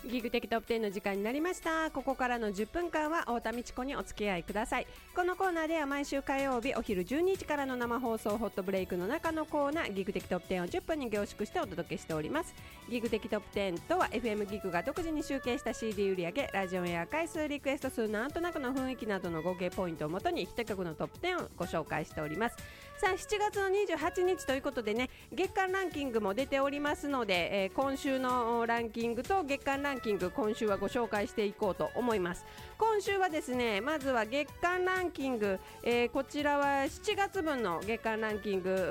ギグ的トップ10の時間になりました。ここからの10分間は太田美智子にお付き合いください。このコーナーでは毎週火曜日お昼12時からの生放送ホットブレイクの中のコーナー、ギグ的トップ10を10分に凝縮してお届けしております。ギグ的トップ10とは FM ギグが独自に集計した CD 売上、ラジオエア回数、リクエスト数、なんとなくの雰囲気などの合計ポイントをもとに1曲のトップ10をご紹介しております。さあ、7月の28日ということでね、月間ランキングも出ておりますので、今週のランキングと月間ランキング、今週はご紹介していこうと思います。今週はですね、まずは月間ランキング、こちらは7月分の月間ランキング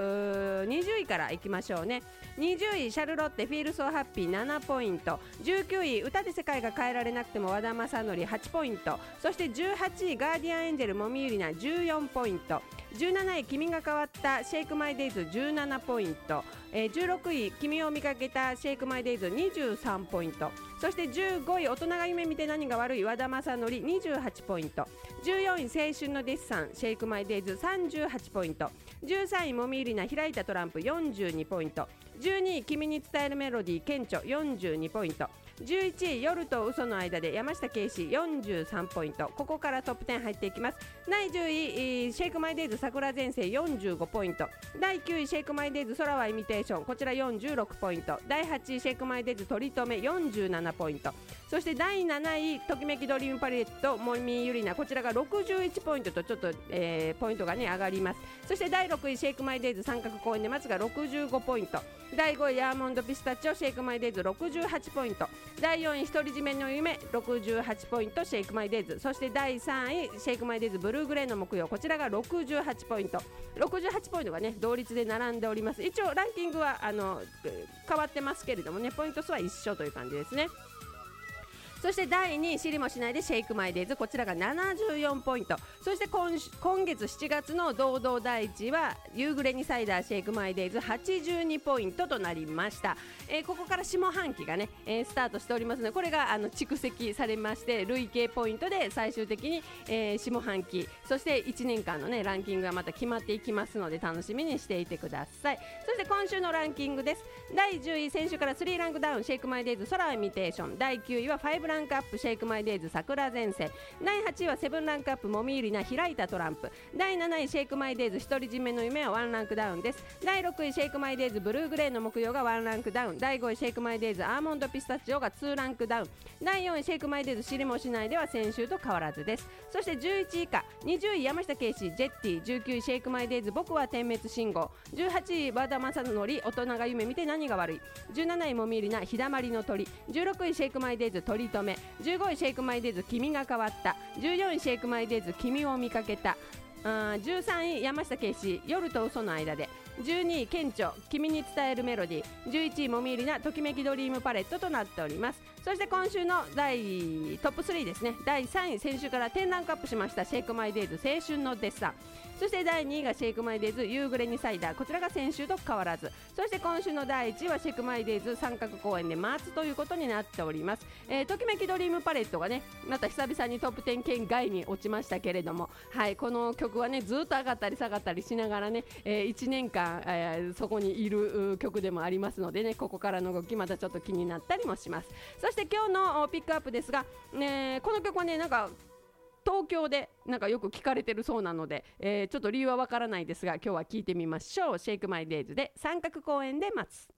20位からいきましょうね。20位シャルロッテフィールソーハッピー7ポイント、19位歌で世界が変えられなくても和田正則8ポイント、そして18位ガーディアンエンジェルもみゆりな14ポイント、17位君が変わったシェイクマイデイズ17ポイント、16位君を見かけたシェイクマイデイズ23ポイント、そして15位大人が夢見て何が悪い和田正則28ポイント、14位青春のデッサンシェイクマイデイズ38ポイント、13位もみゆりな開いたトランプ42ポイント、12位君に伝えるメロディー顕著42ポイント、11位夜と嘘の間で山下圭史43ポイント。ここからトップ10入っていきます。第10位シェイクマイデイズ桜前世45ポイント、第9位シェイクマイデイズ空はイミテーション、こちら46ポイント、第8位シェイクマイデイズ取り留め47ポイント、そして第7位ときめきドリームパレットもみゆりな、こちらが61ポイントとちょっと、ポイントがね上がります。そして第6位シェイクマイデイズ三角公園で待つが65ポイント、第5位アーモンドピスタチオシェイクマイデイズ68ポイント、第4位独り占めの夢68ポイントシェイクマイデイズ、そして第3位シェイクマイデイズブルーグレーの木曜、こちらが68ポイント、68ポイントがね同率で並んでおります。一応ランキングは変わってますけれどもね、ポイント数は一緒という感じですね。そして第2位知りもしないでシェイクマイデイズ、こちらが74ポイント、そして今月7月の堂々第1位は夕暮れにサイダーシェイクマイデイズ82ポイントとなりました。ここから下半期がね、スタートしておりますので、これが蓄積されまして累計ポイントで最終的に、下半期そして1年間のねランキングがまた決まっていきますので楽しみにしていてください。そして今週のランキングです。第10位先週から3ランクダウンシェイクマイデイズ空はイミテーション、第9位は5ランクアップシェイクマイデイズ桜前線、第8位は7ランクアップもみゆりな開いたトランプ、第7位シェイクマイデイズ独り占めの夢は1ランクダウンです。第6位シェイクマイデイズブルーグレーの木曜が1ランクダウン、第5位シェイクマイデイズアーモンドピスタチオが2ランクダウン、第4位シェイクマイデイズ知りもしないでは先週と変わらずです。そして11位以下、20位山下圭史ジェッティ、19位シェイクマイデイズ僕は点滅信号、18位和田正則大人が夢見て何が悪い、17位もみゆりな日だまりの鳥、16位シェイクマイデイズ取り留め、15位シェイクマイデイズ君が変わった、14位シェイクマイデイズ君を見かけた、13位山下圭史夜と嘘の間で、12位顕著君に伝えるメロディー、11位もみゆりなときめきドリームパレットとなっております。そして今週のトップ3ですね。第3位先週から10ランクアップしましたシェイクマイデイズ青春のデッサン、そして第2位がシェイクマイデイズ夕暮れにサイダー、こちらが先週と変わらず、そして今週の第1位はシェイクマイデイズ三角公園で待つということになっております。ときめきドリームパレットがねまた久々にトップ10圏外に落ちましたけれども、はい、この曲はねずっと上がったり下がったりしながらね、1年間、そこにいる曲でもありますのでね、ここからの動きまたちょっと気になったりもします。そして今日のピックアップですが、この曲はねなんか東京でなんかよく聞かれてるそうなので、ちょっと理由はわからないですが今日は聞いてみましょう。シェイクマイデイズで三角公園で待つ。